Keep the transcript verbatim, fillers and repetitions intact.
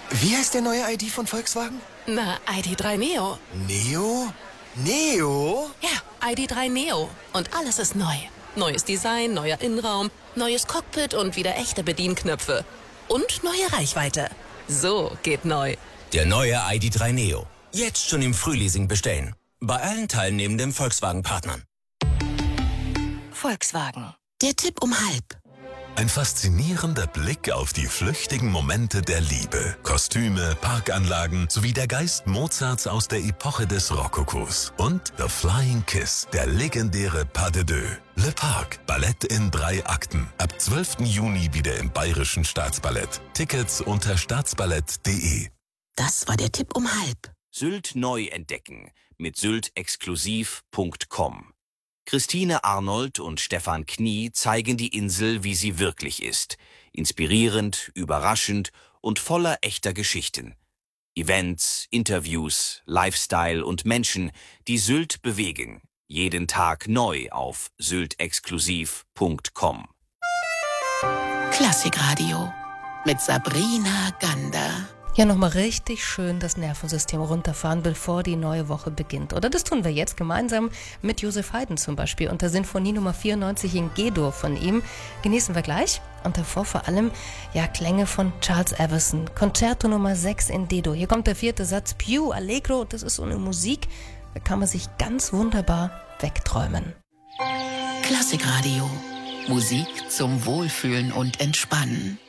Wie heißt der neue I D von Volkswagen? Na, I D drei Neo. Neo? Neo? Ja, I D drei Neo. Und alles ist neu. Neues Design, neuer Innenraum, neues Cockpit und wieder echte Bedienknöpfe. Und neue Reichweite. So geht neu. Der neue I D drei Neo. Jetzt schon im Frühleasing bestellen. Bei allen teilnehmenden Volkswagen-Partnern. Volkswagen. Der Tipp um halb. Ein faszinierender Blick auf die flüchtigen Momente der Liebe, Kostüme, Parkanlagen sowie der Geist Mozarts aus der Epoche des Rokokos. Und The Flying Kiss, der legendäre Pas de Deux. Le Parc, Ballett in drei Akten. Ab zwölften Juni wieder im Bayerischen Staatsballett. Tickets unter staatsballett punkt de. Das war der Tipp um halb. Sylt neu entdecken mit sylt exklusiv punkt com. Christine Arnold und Stefan Knie zeigen die Insel, wie sie wirklich ist. Inspirierend, überraschend und voller echter Geschichten. Events, Interviews, Lifestyle und Menschen, die Sylt bewegen. Jeden Tag neu auf sylt exklusiv punkt com. Klassikradio mit Sabrina Gander. Ja, nochmal richtig schön das Nervensystem runterfahren, bevor die neue Woche beginnt. Oder das tun wir jetzt gemeinsam mit Josef Haydn zum Beispiel und der Sinfonie Nummer vierundneunzig in G-Dur von ihm. Genießen wir gleich. Und davor vor allem, ja, Klänge von Charles Everson. Concerto Nummer sechs in D-Dur. Hier kommt der vierte Satz, Più Allegro. Das ist so eine Musik, da kann man sich ganz wunderbar wegträumen. Klassikradio. Musik zum Wohlfühlen und Entspannen.